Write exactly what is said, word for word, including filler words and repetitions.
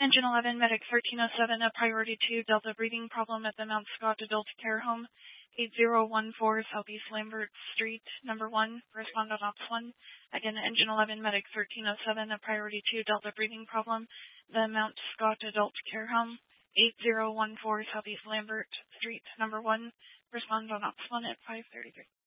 Engine eleven, Medic thirteen oh seven, a priority two, Delta breathing problem at the Mount Scott Adult Care Home, eight zero one four Southeast Lambert Street, number one, respond on ops one. Again, Engine eleven, Medic thirteen oh seven, a priority two, Delta breathing problem, the Mount Scott Adult Care Home, eight zero one four Southeast Lambert Street, number one, respond on ops one at five thirty-three.